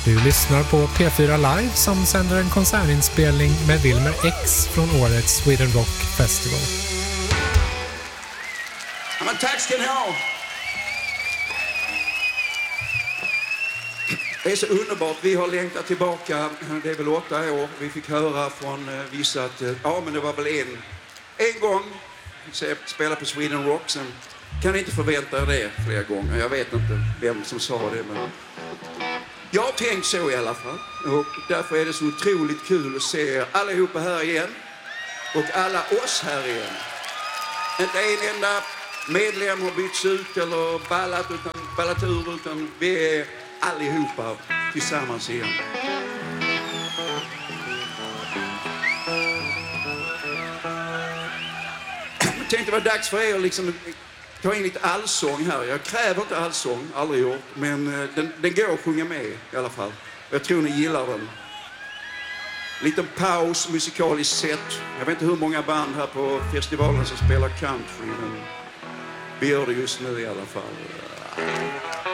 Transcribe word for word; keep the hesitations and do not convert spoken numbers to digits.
Du lyssnar på P fyra Live som sänder en konsertinspelning med Wilmer X från årets Sweden Rock Festival. Ja, men tack ska ni ha! Det är så underbart. Vi har längtat tillbaka, det är väl åtta år. Vi fick höra från vissa att ja, men det var väl en, en gång fick spela på Sweden Rock. Sen kan ni inte förvänta er det flera gånger. Jag vet inte vem som sa det, men jag har tänkt så i alla fall. Och därför är det så otroligt kul att se er allihopa här igen. Och alla oss här igen. Inte en enda medlem har bytts ut eller ballat, utan, ballat ur, utan vi är allihopa tillsammans igen. Jag tänkte det var dags för er att liksom ta in lite allsång här. Jag kräver inte allsång, aldrig gjort. Men den, den går att sjunga med i alla fall. Jag tror ni gillar den. Liten paus, musikaliskt sett. Jag vet inte hur många band här på festivalen som spelar country. Men vi gör det just nu i alla fall.